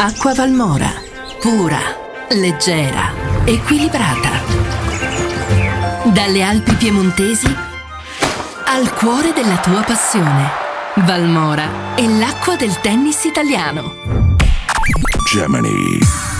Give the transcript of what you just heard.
Acqua Valmora, pura, leggera, equilibrata. Dalle Alpi piemontesi al cuore della tua passione. Valmora è l'acqua del tennis italiano. Gemini.